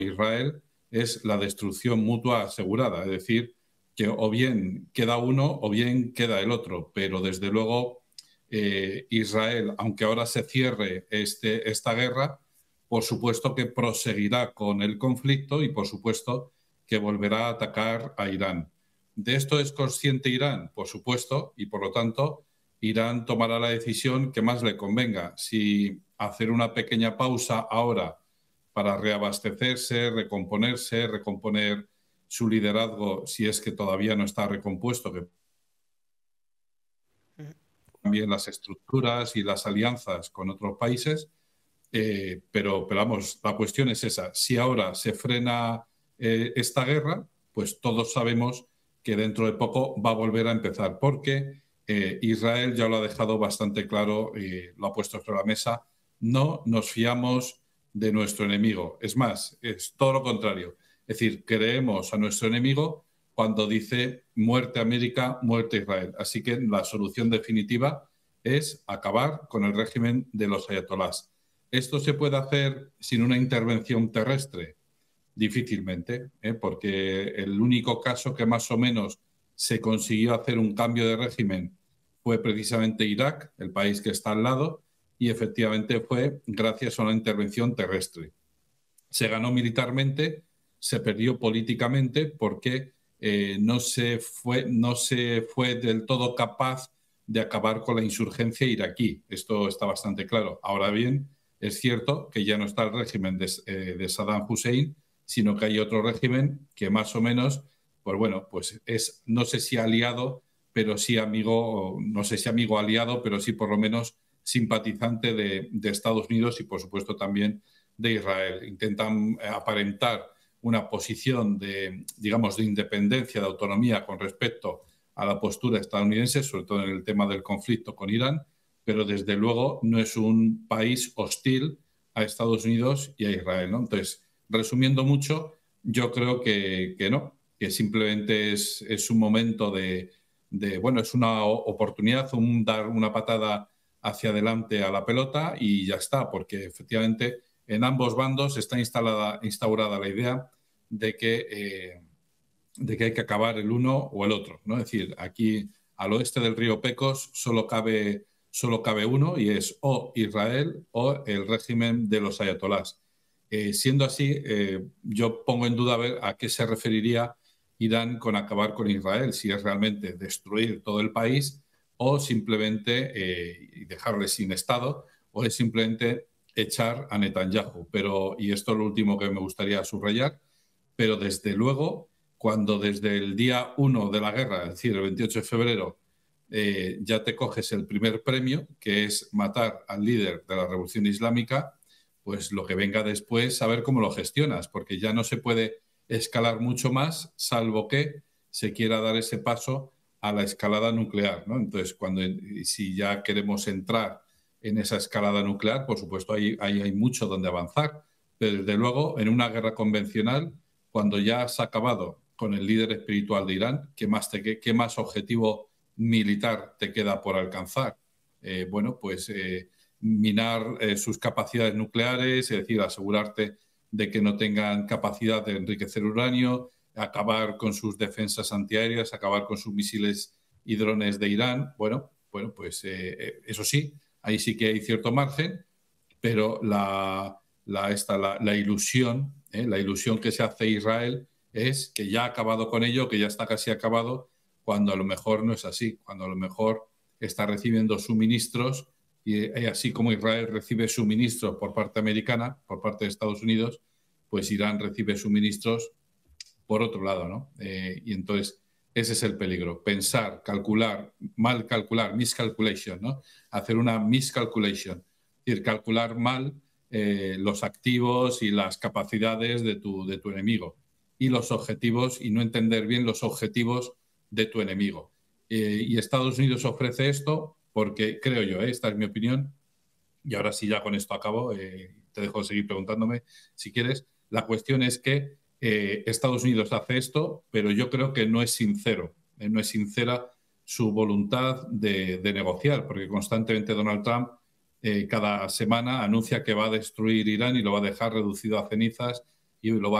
Israel es la destrucción mutua asegurada, es decir, que o bien queda uno o bien queda el otro, pero desde luego Israel, aunque ahora se cierre esta guerra, por supuesto que proseguirá con el conflicto y por supuesto que volverá a atacar a Irán. ¿De esto es consciente Irán? Por supuesto, y por lo tanto Irán tomará la decisión que más le convenga. Si hacer una pequeña pausa ahora para reabastecerse, recomponerse, recomponer su liderazgo, si es que todavía no está recompuesto, que también las estructuras y las alianzas con otros países, pero vamos, la cuestión es esa. Si ahora se frena esta guerra, pues todos sabemos que dentro de poco va a volver a empezar, porque Israel ya lo ha dejado bastante claro y lo ha puesto sobre la mesa. No nos fiamos de nuestro enemigo. Es más, es todo lo contrario. Es decir, creemos a nuestro enemigo cuando dice muerte América, muerte Israel. Así que la solución definitiva es acabar con el régimen de los ayatolás. ¿Esto se puede hacer sin una intervención terrestre? Difícilmente, porque el único caso que más o menos se consiguió hacer un cambio de régimen fue precisamente Irak, el país que está al lado, y efectivamente fue gracias a una intervención terrestre. Se ganó militarmente, se perdió políticamente porque no se fue del todo capaz de acabar con la insurgencia iraquí. Esto está bastante claro. Ahora bien, es cierto que ya no está el régimen de Saddam Hussein, sino que hay otro régimen que más o menos, pues bueno, pues es, no sé si aliado, pero sí amigo, no sé si amigo aliado, pero sí por lo menos simpatizante de Estados Unidos y por supuesto también de Israel. Intentan aparentar una posición de, digamos, de independencia, de autonomía con respecto a la postura estadounidense, sobre todo en el tema del conflicto con Irán, pero desde luego no es un país hostil a Estados Unidos y a Israel, ¿no? Entonces, resumiendo mucho, yo creo que no, que simplemente es un momento bueno, es una oportunidad, dar una patada hacia adelante a la pelota y ya está, porque efectivamente en ambos bandos está instaurada la idea de que hay que acabar el uno o el otro, ¿no? Es decir, aquí al oeste del río Pecos solo cabe uno y es o Israel o el régimen de los ayatolás. Siendo así, yo pongo en duda a ver a qué se referiría Irán con acabar con Israel, si es realmente destruir todo el país o simplemente dejarle sin Estado o es simplemente echar a Netanyahu. Pero, y esto es lo último que me gustaría subrayar, pero desde luego, cuando desde el día 1 de la guerra, es decir, el 28 de febrero, ya te coges el primer premio, que es matar al líder de la Revolución Islámica, pues lo que venga después, a ver cómo lo gestionas, porque ya no se puede escalar mucho más, salvo que se quiera dar ese paso a la escalada nuclear, ¿no? Entonces, si ya queremos entrar en esa escalada nuclear, por supuesto, ahí hay mucho donde avanzar, pero desde luego, en una guerra convencional, cuando ya has acabado con el líder espiritual de Irán, ¿qué más objetivo militar te queda por alcanzar? Bueno, pues minar sus capacidades nucleares, es decir, asegurarte de que no tengan capacidad de enriquecer uranio, acabar con sus defensas antiaéreas, acabar con sus misiles y drones de Irán. Bueno, pues eso sí, ahí sí que hay cierto margen, pero la ilusión, la ilusión que se hace Israel es que ya ha acabado con ello, que ya está casi acabado, cuando a lo mejor no es así, cuando a lo mejor está recibiendo suministros y así como Israel recibe suministros por parte americana, por parte de Estados Unidos, pues Irán recibe suministros por otro lado, ¿no? Y entonces ese es el peligro, pensar, calcular, mal calcular, miscalculation, ¿no? Hacer una miscalculation, es decir, calcular mal los activos y las capacidades de tu enemigo y los objetivos y no entender bien los objetivos de tu enemigo. Y Estados Unidos ofrece esto porque, creo yo, esta es mi opinión, y ahora sí ya con esto acabo, te dejo seguir preguntándome si quieres. La cuestión es que Estados Unidos hace esto, pero yo creo que no es sincero, no es sincera su voluntad de negociar, porque constantemente Donald Trump cada semana anuncia que va a destruir Irán y lo va a dejar reducido a cenizas y lo va